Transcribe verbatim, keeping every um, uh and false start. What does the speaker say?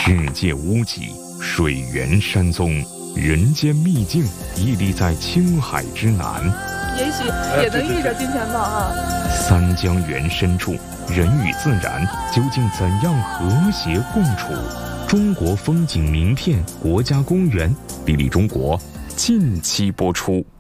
世界屋脊，水源山宗，人间秘境屹立在青海之南。 也许也能遇着金钱豹啊！ 三江源深处，人与自然究竟怎样和谐共处？中国风景名片国家公园，地理中国近期播出。